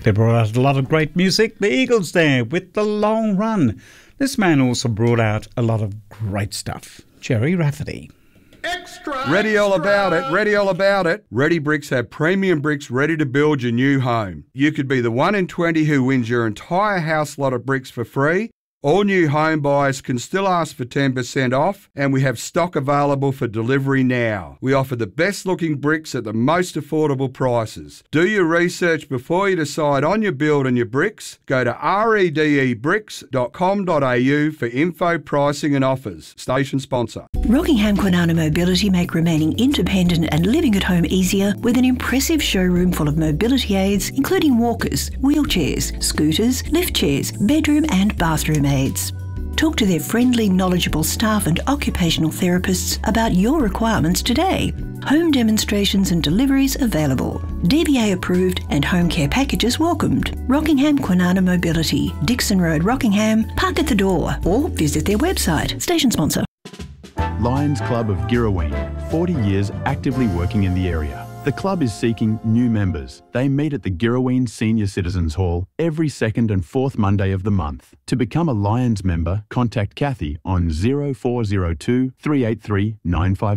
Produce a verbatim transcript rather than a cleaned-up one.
They brought out a lot of great music. The Eagles there with The Long Run. This man also brought out a lot of great stuff. Gerry Rafferty. Extra, ready all extra. about it, ready all about it. Ready Bricks have premium bricks ready to build your new home. You could be the one in twenty who wins your entire house lot of bricks for free. All new home buyers can still ask for ten percent off, and we have stock available for delivery now. We offer the best looking bricks at the most affordable prices. Do your research before you decide on your build and your bricks. Go to redebricks dot com dot a u for info, pricing and offers. Station sponsor. Rockingham Kwinana Mobility make remaining independent and living at home easier with an impressive showroom full of mobility aids, including walkers, wheelchairs, scooters, lift chairs, bedroom and bathroom aids. Talk to their friendly, knowledgeable staff and occupational therapists about your requirements today. Home demonstrations and deliveries available. D B A approved and home care packages welcomed. Rockingham Kwinana Mobility, Dixon Road, Rockingham. Park at the door or visit their website. Station sponsor. Lions Club of Girraween, forty years actively working in the area. The club is seeking new members. They meet at the Girraween Senior Citizens Hall every second and fourth Monday of the month. To become a Lions member, contact Kathy on zero four zero two, three eight three, nine five